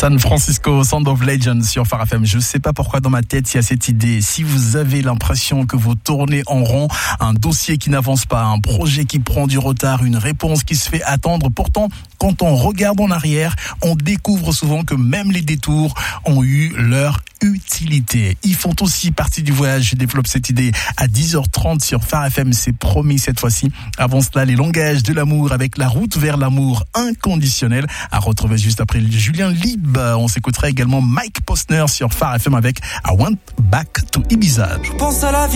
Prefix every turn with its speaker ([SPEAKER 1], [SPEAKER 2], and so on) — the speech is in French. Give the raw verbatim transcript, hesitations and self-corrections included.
[SPEAKER 1] San Francisco, Sound of Legend sur Phare F M. Je ne sais pas pourquoi dans ma tête il y a cette idée. Si vous avez l'impression que vous tournez en rond, un dossier qui n'avance pas, un projet qui prend du retard, une réponse qui se fait attendre, pourtant quand on regarde en arrière, on découvre souvent que même les détours ont eu leur utilité. Ils font aussi partie du voyage. Je développe cette idée à dix heures trente sur Phare F M. C'est promis cette fois-ci. Avant cela, les langages de l'amour avec la route vers l'amour inconditionnel. À retrouver juste après Julien Lieb. On s'écoutera également Mike Posner sur Phare F M avec I Want Back to Ibiza.
[SPEAKER 2] Je pense à la vie.